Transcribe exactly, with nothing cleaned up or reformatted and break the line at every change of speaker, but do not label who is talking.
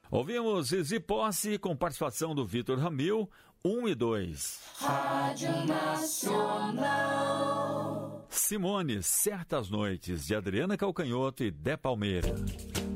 Ouvimos Zizi Posse com participação do Vitor Ramil, um e dois.
Rádio Nacional.
Simone, Certas Noites, de Adriana Calcanhoto e Dé Palmeira.